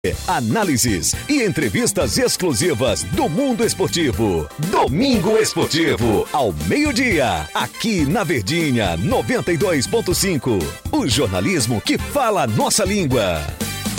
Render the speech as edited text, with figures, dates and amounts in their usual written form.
Análises e entrevistas exclusivas do mundo esportivo. Domingo Esportivo, ao meio-dia, aqui na Verdinha 92.5. O jornalismo que fala a nossa língua.